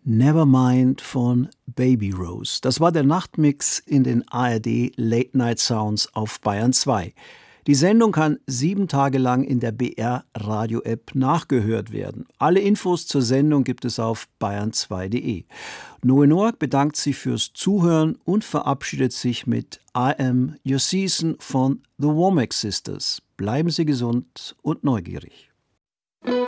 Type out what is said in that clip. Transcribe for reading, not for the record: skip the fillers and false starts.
Nevermind von Baby Rose. Das war der Nachtmix in den ARD Late Night Sounds auf Bayern 2. Die Sendung kann 7 Tage lang in der BR Radio App nachgehört werden. Alle Infos zur Sendung gibt es auf bayern2.de. Noe Noack bedankt sich fürs Zuhören und verabschiedet sich mit I Am Your Season von The Womack Sisters. Bleiben Sie gesund und neugierig.